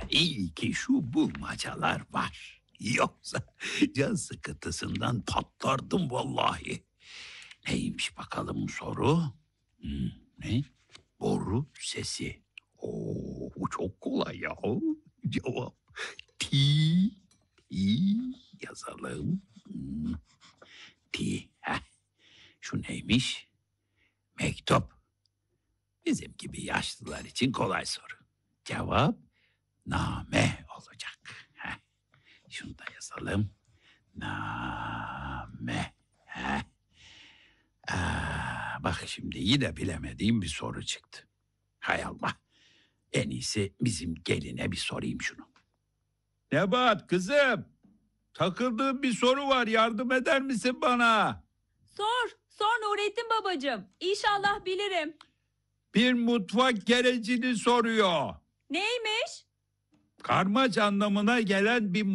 İyi ki şu bulmacalar var. Yoksa can sıkıntısından patlardım vallahi. Neymiş bakalım soru? Ne? Boru sesi. Oo, bu çok kolay ya. Cevap. Ti. Ti yazalım. Ti. Heh. Şu neymiş? Mektup. Bizim gibi yaşlılar için kolay soru. Cevap name olacak. Heh. Şunu da yazalım. Name. Heh. Bak şimdi yine bilemediğim bir soru çıktı. Hay Allah. En iyisi bizim geline bir sorayım şunu. Nebahat kızım. Takıldığım bir soru var. Yardım eder misin bana? Sor Nurettin babacığım. İnşallah bilirim. Bir mutfak gerecini soruyor. Neymiş? Karmaç anlamına gelen bir